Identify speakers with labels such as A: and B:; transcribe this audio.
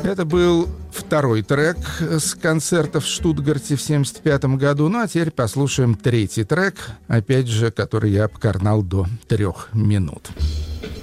A: Это был второй трек с концерта в Штутгарте в 1975 году. Ну а теперь послушаем третий трек, опять же, который я обкарнал до 3 минут.